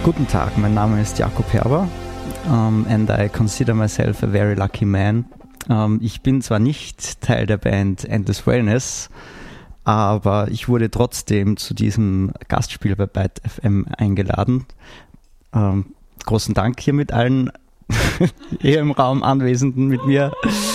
Guten Tag, mein Name ist Jakob Herber and I consider myself a very lucky man. Ich bin zwar nicht Teil der Band Endless Wellness, aber ich wurde trotzdem zu diesem Gastspiel bei Byte FM eingeladen. Großen Dank hier mit allen hier im Raum Anwesenden mit mir.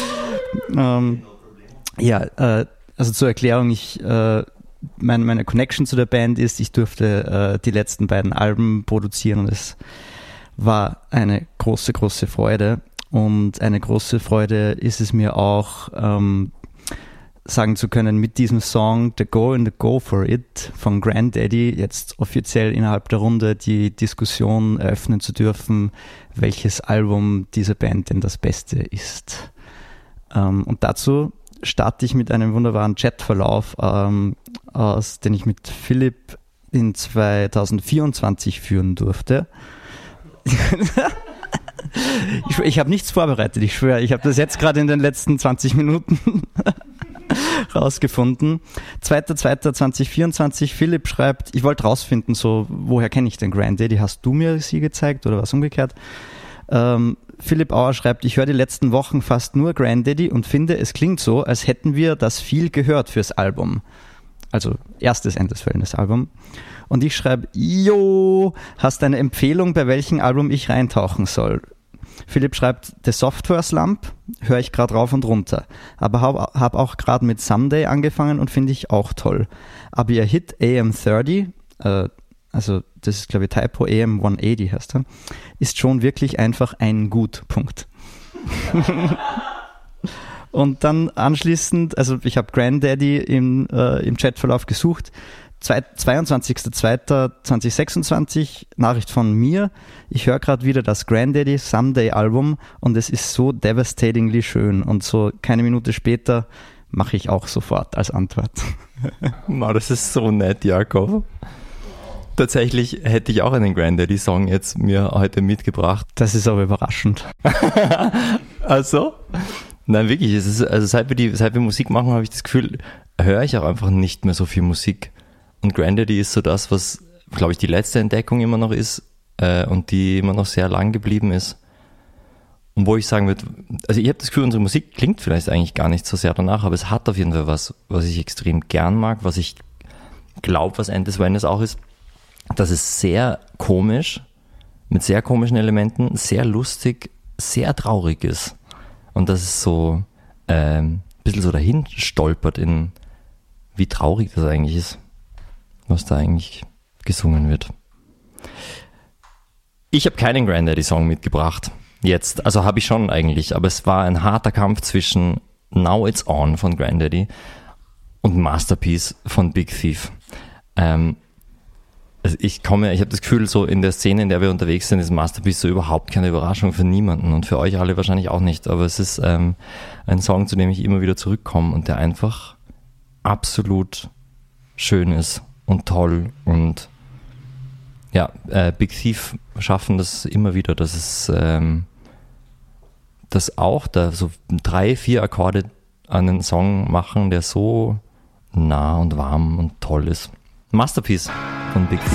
Also zur Erklärung, meine Connection zu der Band ist, ich durfte die letzten beiden Alben produzieren und es war eine große, große Freude. Und eine große Freude ist es mir auch, sagen zu können, mit diesem Song The Go and the Go for It von Grandaddy jetzt offiziell innerhalb der Runde die Diskussion eröffnen zu dürfen, welches Album dieser Band denn das Beste ist. Und dazu starte ich mit einem wunderbaren Chatverlauf, den ich mit Philipp in 2024 führen durfte. Ich habe nichts vorbereitet, ich schwöre. Ich habe das jetzt gerade in den letzten 20 Minuten rausgefunden. 2.2.2024, Philipp schreibt, ich wollte rausfinden, so, woher kenne ich denn Grandaddy? Hast du mir sie gezeigt oder was umgekehrt? Philipp Auer schreibt, ich höre die letzten Wochen fast nur Grandaddy und finde, es klingt so, als hätten wir das viel gehört fürs Album. Also erstes Endless Wellness Album. Und ich schreibe, jo, hast eine Empfehlung, bei welchem Album ich reintauchen soll? Philipp schreibt, The Software Slump höre ich gerade rauf und runter, aber hab auch gerade mit Someday angefangen und finde ich auch toll. Aber ihr Hit AM30, also das ist glaube ich Typo AM180 heißt er, ist schon wirklich einfach ein gut, Punkt. Und dann anschließend, also ich habe Grandaddy im Chatverlauf gesucht, 22.02.2026, Nachricht von mir, ich höre gerade wieder das Grandaddy Someday Album und es ist so devastatingly schön und so keine Minute später mache ich auch sofort als Antwort. Das ist so nett, Jakob. Tatsächlich hätte ich auch einen Grandaddy-Song jetzt mir heute mitgebracht. Das ist aber überraschend. Also? Nein, wirklich. Es ist, also seit wir Musik machen, habe ich das Gefühl, höre ich auch einfach nicht mehr so viel Musik. Und Grandaddy ist so das, was, glaube ich, die letzte Entdeckung immer noch ist und die immer noch sehr lang geblieben ist. Und wo ich sagen würde, also ich habe das Gefühl, unsere Musik klingt vielleicht eigentlich gar nicht so sehr danach, aber es hat auf jeden Fall was ich extrem gern mag, was ich glaube, was Endless Wellness auch ist, dass es sehr komisch, mit sehr komischen Elementen, sehr lustig, sehr traurig ist. Und dass es so ein bisschen so dahin stolpert in, wie traurig das eigentlich ist, was da eigentlich gesungen wird. Ich habe keinen Grandaddy-Song mitgebracht. Jetzt, also habe ich schon eigentlich, aber es war ein harter Kampf zwischen Now It's On von Grandaddy und Masterpiece von Big Thief. Also ich habe das Gefühl, so in der Szene, in der wir unterwegs sind, ist Masterpiece so überhaupt keine Überraschung für niemanden und für euch alle wahrscheinlich auch nicht, aber es ist ein Song, zu dem ich immer wieder zurückkomme und der einfach absolut schön ist und toll und ja, Big Thief schaffen das immer wieder, dass es dass auch da so 3-4 Akkorde an einen Song machen, der so nah und warm und toll ist. Masterpiece von Big Thief.